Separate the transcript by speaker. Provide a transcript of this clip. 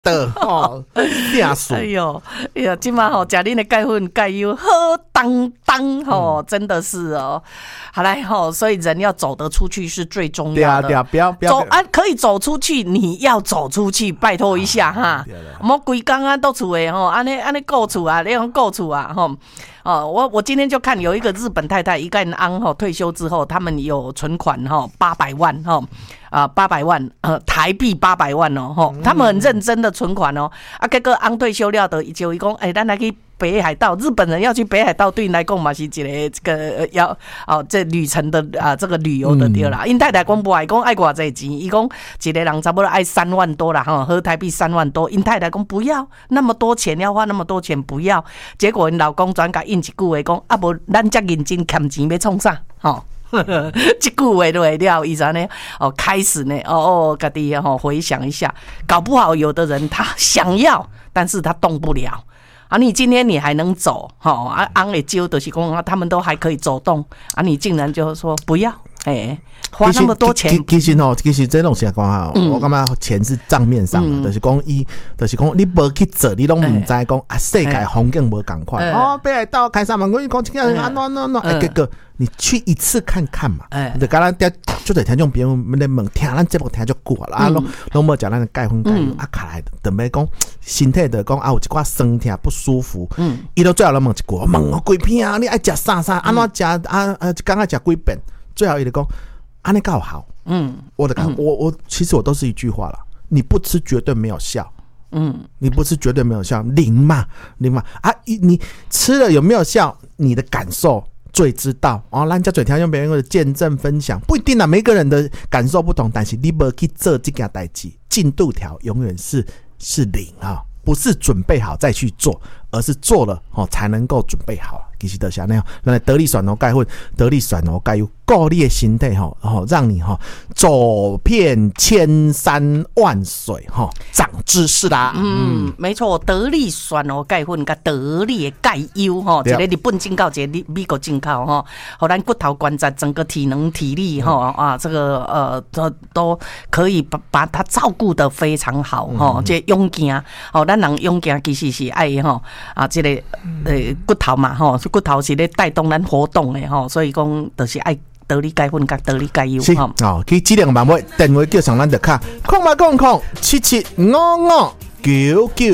Speaker 1: 的哦，下属。
Speaker 2: 哎呦，今晚吼，假恁的钙粉钙油好当当吼，真的是哦。好来吼，所以人要走得出去是最重要的。
Speaker 1: 对啊，不要
Speaker 2: 走啊，可以走出去，你要走出去，拜托一下哈。莫规工啊，都厝的吼，安尼顾厝啊，你讲顾厝啊吼。我今天就看有一个日本太太，一个人安吼退休之后，他们有存款吼800万吼，800万台币800万哦吼，他们很认真的存款哦啊，结果安退休了的就伊讲，咱来去北海道，日本人要去北海道，对你来讲嘛是一个这个要这旅程的这个旅游的对啦。因太太讲不爱讲爱偌济钱，伊讲一个人差不多爱3万多啦哈，合台币3万多。因太太讲不要那么多钱，要花那么多钱不要。结果因老公转甲应一句话讲，啊无咱遮认真欠钱要创啥吼？这句话落了，以前呢，开始呢，家己回想一下，搞不好有的人他想要，但是他动不了。啊，你今天你还能走，昂也揪的是讲，他们都还可以走动，啊，你竟然就说不要，花那么多钱。
Speaker 1: 其实这种情况哈，我感觉钱是账面上的，就是讲你无去做，你拢唔知讲世界风景无同款。北海道开3万块，讲这个no，结果你去一次看看嘛，就刚刚就在听众朋友们在问，听咱节目听就过了啊，拢无讲咱的钙粉钙油啊，卡来等于讲身体的讲有一寡酸痛不舒服，伊都最后拢问一句，问我几片啊，你爱食啥，安怎食刚刚食几遍，最后伊就讲安尼够好，我的讲，我其实我都是一句话啦，你不吃绝对没有效。你不吃绝对没有效，零嘛啊！你吃了有没有效？你的感受最知道哦。咱家嘴听用别人的见证分享，不一定啦，每个人的感受不同，但是你没去做这件代志，进度条永远是零啊，不是准备好再去做，而是做了才能够准备好。其实就是那样，咱得力选钙粉，得力选钙油，顾你的身体让你走遍千山万水长知识啦。
Speaker 2: 没错，得力选钙粉跟得力的钙油一个日本进口，一个美国进口让咱骨头关节整个体能体力这个都可以把它照顾得非常好这勇行咱人勇行其实是爱这个骨头嘛骨头是咧带动咱活动的所以讲就是爱得力钙粉甲得力钙油
Speaker 1: 是去指定万位电话叫上咱的卡，0077555999。